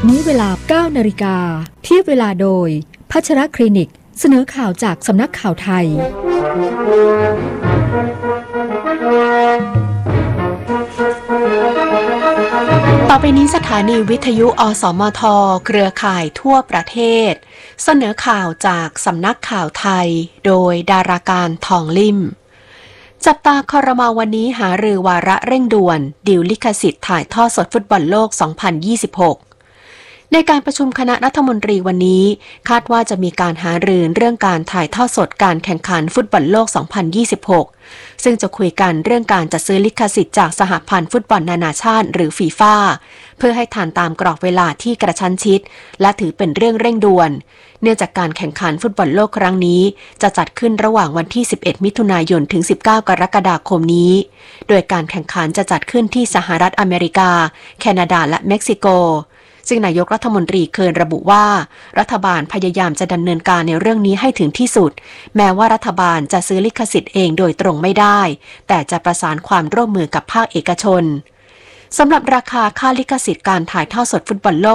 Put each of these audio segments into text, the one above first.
นี้เวลา 9 นาฬิกาเทียบเวลาโดยพัชรคลินิกเสนอข่าวจากสำนักข่าวไทยต่อไปนี้สถานีวิทยุอสมทเครือข่ายทั่วประเทศเสนอข่าวจากสำนักข่าวไทยโดยดาราการทองลิ่มจับตาครม.วันนี้หารือวาระเร่งด่วนดีลลิขสิทธิ์ถ่ายทอดสดฟุตบอลโลก 2026 ในการประชุมคณะรัฐมนตรีวันนี้คาดว่าจะมีการหารือเรื่องการถ่ายทอดสดการแข่งขันฟุตบอลโลก 2026 ซึ่งจะคุยกันเรื่องการจัดซื้อลิขสิทธิ์จากสหพันธ์ฟุตบอลนานาชาติหรือฟีฟ่าเพื่อให้ทันตามกรอบเวลาที่กระชั้นชิดและถือเป็นเรื่องเร่งด่วนเนื่องจากการแข่งขันฟุตบอลโลกครั้งนี้จะจัดขึ้นระหว่างวันที่ 11 มิถุนายน ถึง 19 กรกฎาคมนี้ โดยการแข่งขันจะจัดขึ้นที่สหรัฐอเมริกาแคนาดาและเม็กซิโกซึ่งนายกรัฐมนตรีเคยระบุว่ารัฐบาลพยายามจะดำเนินการในเรื่องนี้ให้ถึงที่สุดแม้ว่ารัฐบาลจะซื้อลิขสิทธิ์เองโดยตรงไม่ได้แต่จะประสานความร่วมมือกับภาคเอกชนสำหรับราคาค่าลิขสิทธิ์การถ่ายทอดสดฟุตบอลโลก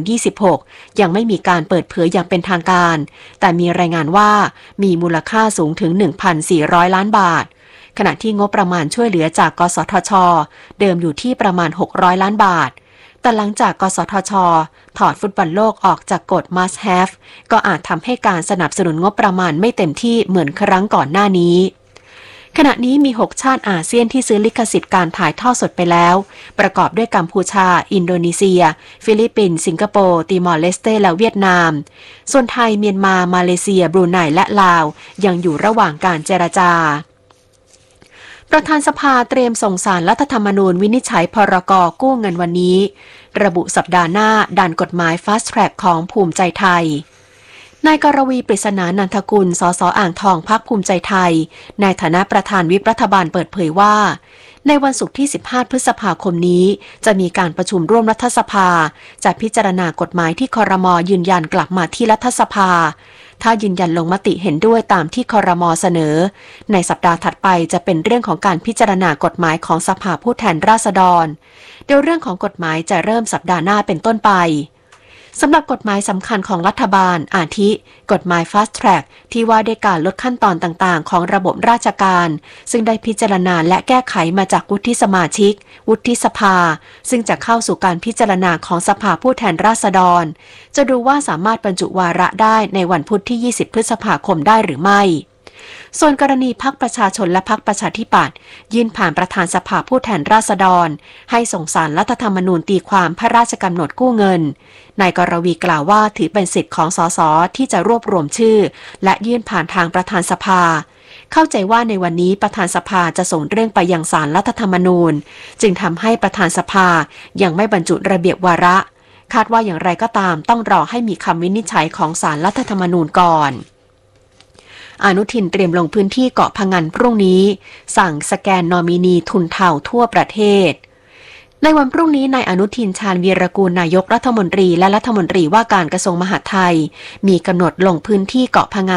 2026 ยังไม่มีการเปิดเผยอย่างเป็นทางการแต่มีรายงานว่ามีมูลค่าสูงถึง 1,400 ล้านบาทขณะที่งบประมาณช่วยเหลือจากกสทช.เดิมอยู่ที่ประมาณ600ล้านบาทแต่หลังจากกสทช.ถอดฟุตบอลโลกออกจากกฎ Must Have ก็อาจทำให้การสนับสนุนงบประมาณไม่เต็มที่เหมือนครั้งก่อนหน้านี้ขณะนี้มี6ชาติอาเซียนที่ซื้อลิขสิทธิ์การถ่ายทอดสดไปแล้วประกอบด้วยกัมพูชาอินโดนีเซียฟิลิปปินส์สิงคโปร์ติมอร์เลสเตและเวียดนามส่วนไทยเมียนมามาเลเซียบรูไนและลาวยังอยู่ระหว่างการเจรจาประธานสภาเตรียมส่งศาลรัฐธรรมนูญวินิจฉัยพรก.กู้เงินวันนี้ระบุสัปดาห์หน้าดันกฎหมาย Fast Track ของภูมิใจไทยนายกรวีปริศนานันทกุลสส.อ่างทองพรรคภูมิใจไทยในฐานะประธานวิปรัฐบาลเปิดเผยว่าในวันศุกร์ที่ 15 พฤษภาคมนี้จะมีการประชุมร่วมรัฐสภาจะพิจารณากฎหมายที่ครม.ยืนยันกลับมาที่รัฐสภาถ้ายืนยันลงมติเห็นด้วยตามที่ครม.เสนอในสัปดาห์ถัดไปจะเป็นเรื่องของการพิจารณากฎหมายของสภาผู้แทนราษฎรโดยเรื่องของกฎหมายจะเริ่มสัปดาห์หน้าเป็นต้นไปสำหรับกฎหมายสำคัญของรัฐบาลอาทิกฎหมาย Fast Track ที่ว่าด้วยการลดขั้นตอนต่างๆของระบบราชการซึ่งได้พิจารณาและแก้ไขมาจากวุฒิสมาชิกวุฒิสภาซึ่งจะเข้าสู่การพิจารณาของสภาผู้แทนราษฎรจะดูว่าสามารถบรรจุวาระได้ในวันพุธที่ 20 พฤษภาคมได้หรือไม่ส่วนกรณีพรรคประชาชนและพรรคประชาธิปัตย์ยื่นผ่านประธานสภาผู้แทนราษฎรให้ส่งศาลรัฐธรรมนูญตีความพระราชกำหนดกู้เงินนายกรวีกล่าวว่าถือเป็นสิทธิ์ของสสที่จะรวบรวมชื่อและยื่นผ่านทางประธานสภาเข้าใจว่าในวันนี้ประธานสภาจะส่งเรื่องไปยังศาลรัฐธรรมนูญจึงทำให้ประธานสภายังไม่บรรจุระเบียบวาระคาดว่าอย่างไรก็ตามต้องรอให้มีคำวินิจฉัยของศาลรัฐธรรมนูญก่อนอนุทินเตรียมลงพื้นที่เกาะพะงันพรุ่งนี้สั่งสแกนนอมินีทุนเฒ่าทั่วประเทศในวันพรุ่งนี้นายอนุทินชาญวีรกูลนายกรัฐมนตรีและรัฐมนตรีว่าการกระทรวงมหาดไทยมีกำหนดลงพื้นที่เกาะพะงัน